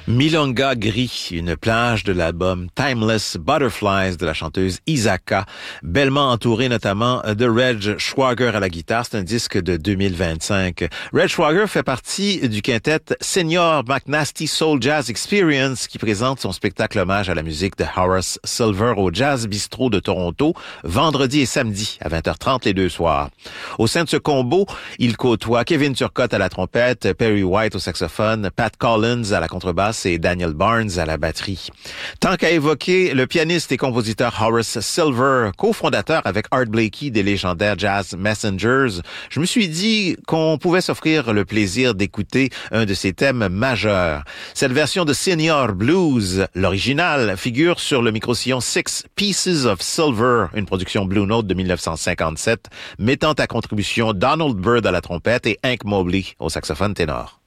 Milonga Gris, une plage de l'album Timeless Butterflies de la chanteuse Isaka, bellement entourée notamment de Reg Schwager à la guitare. C'est un disque de 2025. Reg Schwager fait partie du quintet Senior McNasty Soul Jazz Experience qui présente son spectacle hommage à la musique de Horace Silver au Jazz Bistro de Toronto, vendredi et samedi à 20h30 les deux soirs. Au sein de ce combo, il côtoie Kevin Turcotte à la trompette, Perry White au saxophone, Pat Collins à la contrebasse et Daniel Barnes à la batterie. Tant qu'à évoquer le pianiste et compositeur Horace Silver, cofondateur avec Art Blakey des légendaires Jazz Messengers, je me suis dit qu'on pouvait s'offrir le plaisir d'écouter un de ses thèmes majeurs. Cette version de Senior Blues, l'original, figure sur le micro-sillon Six Pieces of Silver, une production Blue Note de 1957, mettant à contribution Donald Byrd à la trompette et Hank Mobley au saxophone ténor.